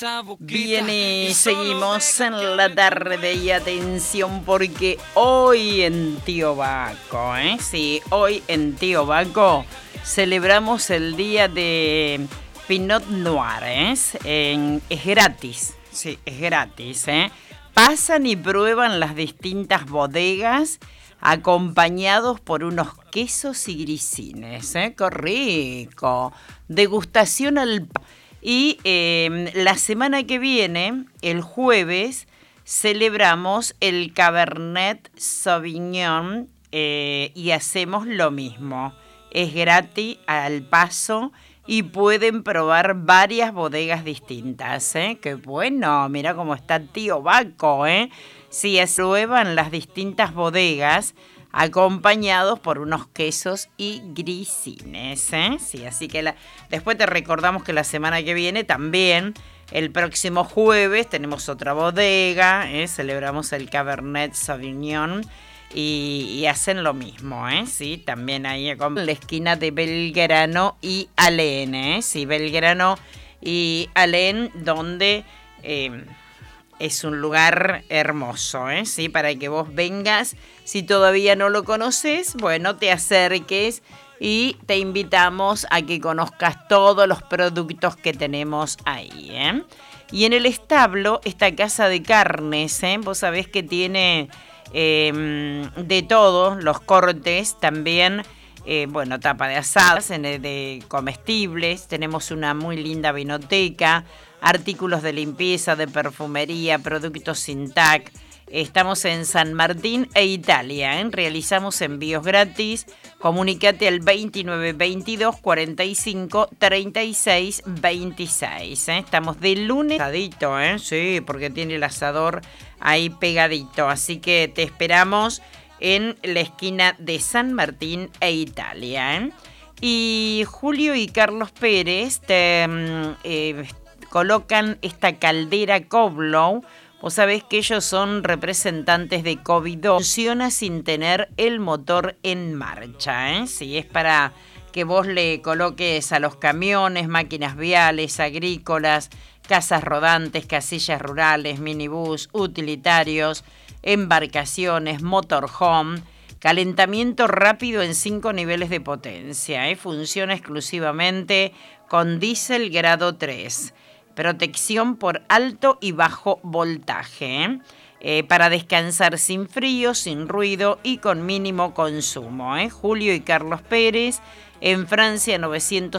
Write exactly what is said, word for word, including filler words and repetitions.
Bien, y seguimos en la tarde y atención porque hoy en Tío Baco, ¿eh? Sí, hoy en Tío Baco celebramos el día de Pinot Noir, ¿eh? En, es gratis, sí, es gratis, ¿eh? Pasan y prueban las distintas bodegas acompañados por unos quesos y grisines, ¿eh? ¡Qué rico! Degustación al... Y eh, la semana que viene, el jueves, celebramos el Cabernet Sauvignon eh, y hacemos lo mismo. Es gratis al paso y pueden probar varias bodegas distintas, ¿eh? ¡Qué bueno! Mira cómo está Tío Baco, ¿eh? Sí, prueban las distintas bodegas acompañados por unos quesos y grisines, ¿eh? Sí, así que la... después te recordamos que la semana que viene también, el próximo jueves, tenemos otra bodega, ¿eh? Celebramos el Cabernet Sauvignon y, y hacen lo mismo, ¿eh? Sí, también ahí en la esquina de Belgrano y Alén, ¿eh? Sí, Belgrano y Alén, donde... Eh, Es un lugar hermoso, ¿eh? Sí, para que vos vengas. Si todavía no lo conoces, bueno, te acerques y te invitamos a que conozcas todos los productos que tenemos ahí, ¿eh? Y en el establo, esta casa de carnes, ¿eh? Vos sabés que tiene eh, de todos los cortes, también, eh, bueno, tapa de asadas, de comestibles. Tenemos una muy linda vinoteca, artículos de limpieza, de perfumería, productos sin T A C. Estamos en San Martín e Italia, ¿eh? Realizamos envíos gratis. Comunícate al veintinueve veintidós cuarenta y cinco treinta y seis veintiséis, ¿eh? Estamos de lunes pegadito, ¿eh? Sí, porque tiene el asador ahí pegadito. Así que te esperamos en la esquina de San Martín e Italia, ¿eh? Y Julio y Carlos Pérez te... Eh, colocan esta caldera Koblow. Vos sabés que ellos son representantes de COVID dos. Funciona sin tener el motor en marcha, ¿eh? Sí, es para que vos le coloques a los camiones, máquinas viales, agrícolas, casas rodantes, casillas rurales, minibús, utilitarios, embarcaciones, motorhome. Calentamiento rápido en cinco niveles de potencia, ¿eh? Funciona exclusivamente con diésel grado tres. Protección por alto y bajo voltaje, ¿eh? Eh, para descansar sin frío, sin ruido y con mínimo consumo, ¿eh? Julio y Carlos Pérez, en Francia novecientos